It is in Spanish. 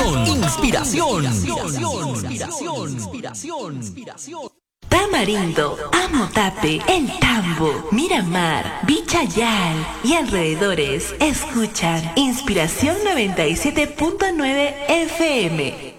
Tamarindo, Amotape, El Tambo, Miramar, Vichayal y alrededores escuchan Inspiración 97.9 FM.